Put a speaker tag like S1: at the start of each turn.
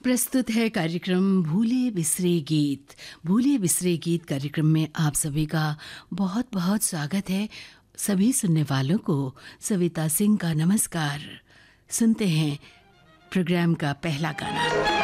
S1: प्रस्तुत है कार्यक्रम भूले बिसरे गीत। भूले बिसरे गीत कार्यक्रम में आप सभी का बहुत बहुत स्वागत है। सभी सुनने वालों को सविता सिंह का नमस्कार। सुनते हैं प्रोग्राम का पहला गाना।